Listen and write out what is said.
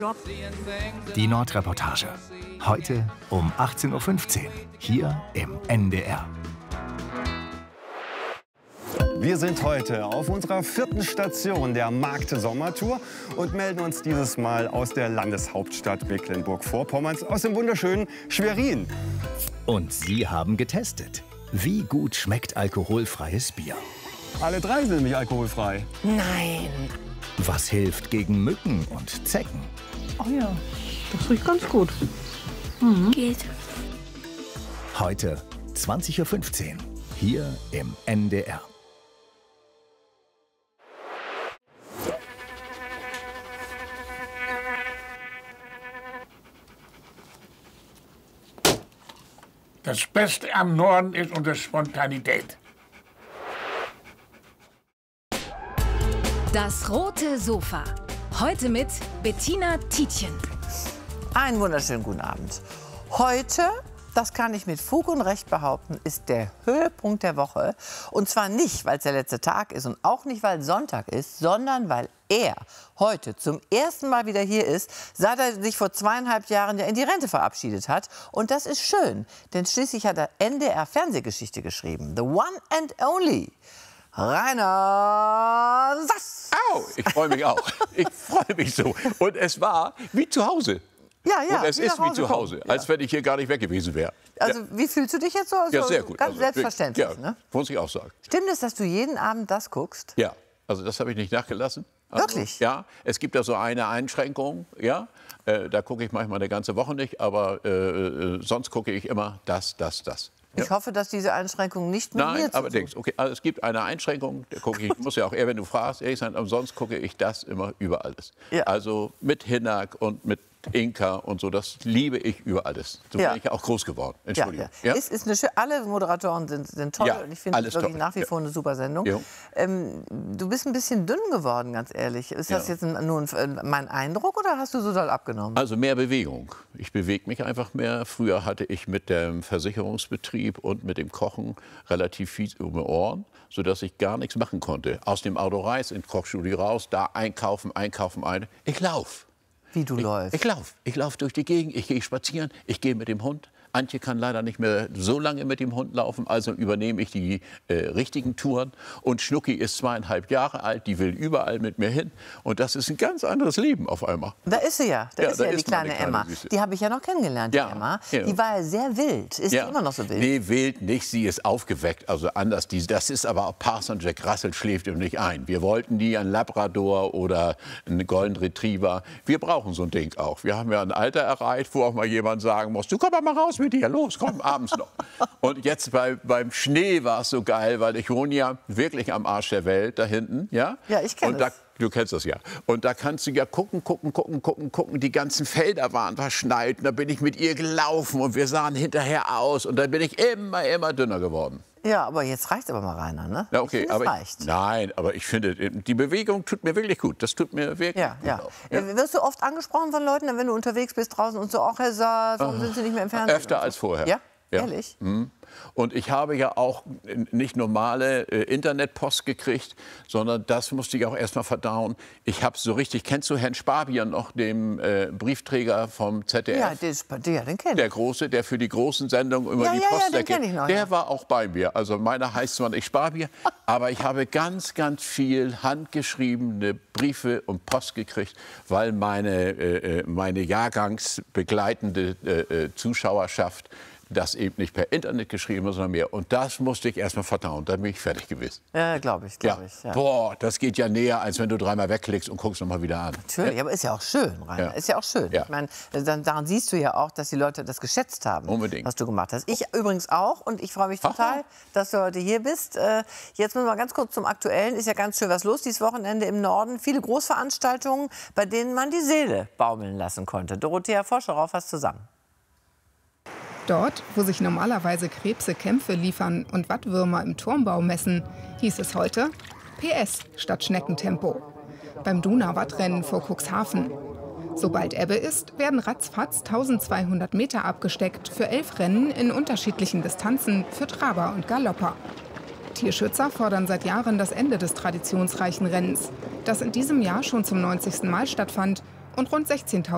Die Nordreportage. Heute um 18:15 Uhr hier im NDR. Wir sind heute auf unserer 4. Station der Markt-Sommertour und melden uns dieses Mal aus der Landeshauptstadt Mecklenburg-Vorpommerns, aus dem wunderschönen Schwerin. Und Sie haben getestet. Wie gut schmeckt alkoholfreies Bier? Alle 3 sind nämlich alkoholfrei. Nein. Was hilft gegen Mücken und Zecken? Oh ja, das riecht ganz gut. Geht. Heute 20:15 Uhr hier im NDR. Das Beste am Norden ist unsere Spontanität. Das rote Sofa. Heute mit Bettina Tietjen. Einen wunderschönen guten Abend. Heute, das kann ich mit Fug und Recht behaupten, ist der Höhepunkt der Woche. Und zwar nicht, weil es der letzte Tag ist und auch nicht, weil Sonntag ist, sondern weil er heute zum ersten Mal wieder hier ist, seit er sich vor 2,5 Jahren ja in die Rente verabschiedet hat. Und das ist schön, denn schließlich hat er NDR Fernsehgeschichte geschrieben. The one and only Rainer Sass. Au, ich freue mich auch. Ich freue mich so. Und es war wie zu Hause. Ja, ja. Und es ist wie zu Hause, als wenn ich hier gar nicht weg gewesen wäre. Also wie fühlst du dich jetzt so? Ja, sehr gut. Ganz Also, selbstverständlich, ja, ne? muss ich auch sagen. Stimmt es, dass du jeden Abend das guckst? Ja, also das habe ich nicht nachgelassen. Also, Wirklich? Ja, es gibt da so eine Einschränkung, ja. Da gucke ich manchmal eine ganze Woche nicht, aber sonst gucke ich immer das. Ich hoffe, dass diese Einschränkung nicht mit mir Nein, zu aber tun denkst, okay, also es gibt eine Einschränkung, da gucke ich, muss ja auch eher, wenn du fragst, ehrlich sein, sonst gucke ich das immer über alles. Ja. Also mit Hinak und mit Inka und so, das liebe ich über alles. So Ja. bin ich ja auch groß geworden. Entschuldigung. Ja. Ist eine alle Moderatoren sind toll Ja, und ich finde es alles wirklich toll. nach wie Ja. vor eine super Sendung. Ja. Du bist ein bisschen dünn geworden, ganz ehrlich. Ist das Ja. jetzt nur mein Eindruck oder hast du so doll abgenommen? Also mehr Bewegung. Ich bewege mich einfach mehr. Früher hatte ich mit dem Versicherungsbetrieb und mit dem Kochen relativ viel um die Ohren, sodass ich gar nichts machen konnte. Aus dem Auto rein, ins Kochstudio raus, da einkaufen. Ich laufe. Wie du läufst? Ich laufe durch die Gegend, ich gehe spazieren, ich gehe mit dem Hund. Antje kann leider nicht mehr so lange mit dem Hund laufen, also übernehme ich die richtigen Touren. Und Schnucki ist 2,5 Jahre alt, die will überall mit mir hin. Und das ist ein ganz anderes Leben auf einmal. Da ist sie ja, da ist da ja die ist meine kleine kleine Emma. Süße. Die habe ich ja noch kennengelernt, die Ja, Emma. ja. Die war ja sehr wild. Ist die immer noch so wild? Nee, wild nicht. Sie ist aufgeweckt, also anders. Das ist aber auch Parson Jack Russell schläft ihm nicht ein. Wir wollten die einen Labrador oder einen Golden Retriever. Wir brauchen so ein Ding auch. Wir haben ja ein Alter erreicht, wo auch mal jemand sagen muss, du komm mal raus mit dir, los, komm, abends noch. Und jetzt beim Schnee war es so geil, weil ich wohne ja wirklich am Arsch der Welt da hinten. Ja, Ja, ich kenne es. Du kennst das ja. Und da kannst du ja gucken. Die ganzen Felder waren verschneit. Und da bin ich mit ihr gelaufen und wir sahen hinterher aus. Und dann bin ich immer dünner geworden. Ja, aber jetzt reicht aber mal, Rainer, ne? Ja, okay, Ich finde, es reicht. Nein, aber ich finde, die Bewegung tut mir wirklich gut. Das tut mir wirklich Ja, gut. ja. Auch. Ja. Wirst du oft angesprochen von Leuten, wenn du unterwegs bist draußen und so, ach Herr Saas, warum sind Sie nicht mehr im Fernsehen? Öfter als vorher. Ja? Ja. Ehrlich? Und ich habe ja auch nicht normale Internetpost gekriegt, sondern das musste ich auch erst mal verdauen. Ich habe so richtig, kennst du Herrn Spabier noch, dem Briefträger vom ZDF? Ja, den kenne ich. Der Große, der für die großen Sendungen immer Ja, die ja, ja, Post den kenn ich noch, der ja. war auch bei mir. Also meiner heißt zwar nicht Spabier, aber ich habe ganz viel handgeschriebene Briefe und Post gekriegt, weil meine jahrgangsbegleitende Zuschauerschaft das eben nicht per Internet geschrieben hat, sondern mehr. Und das musste ich erst mal verdauen. Dann bin ich fertig gewesen. Ja, glaube ich. Ja. Boah, das geht ja näher, als wenn du 3-mal wegklickst und guckst noch mal wieder an. Natürlich, aber ist ja auch schön, Rainer. Ja. Ist ja auch schön. Ja. Ich meine, daran siehst du ja auch, dass die Leute das geschätzt haben, Unbedingt. was du gemacht hast. Ich übrigens auch und ich freue mich total, dass du heute hier bist. Jetzt müssen wir ganz kurz zum Aktuellen. Ist ja ganz schön was los dieses Wochenende im Norden. Viele Großveranstaltungen, bei denen man die Seele baumeln lassen konnte. Dorothea Voscherau fasst zusammen. Dort, wo sich normalerweise Krebse Kämpfe liefern und Wattwürmer im Turmbau messen, hieß es heute PS statt Schneckentempo. Beim Donauwattrennen vor Cuxhaven. Sobald Ebbe ist, werden ratzfatz 1200 Meter abgesteckt für 11 Rennen in unterschiedlichen Distanzen für Traber und Galopper. Tierschützer fordern seit Jahren das Ende des traditionsreichen Rennens, das in diesem Jahr schon zum 90. Mal stattfand und rund 16.000